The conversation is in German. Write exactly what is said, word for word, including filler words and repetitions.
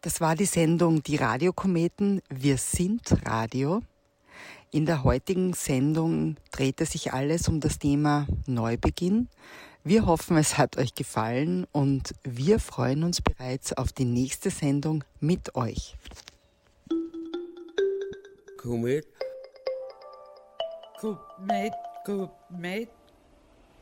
Das war die Sendung Die Radiokometen. Wir sind Radio. In der heutigen Sendung drehte sich alles um das Thema Neubeginn. Wir hoffen, es hat euch gefallen und wir freuen uns bereits auf die nächste Sendung mit euch. Komet. Komet, Komet.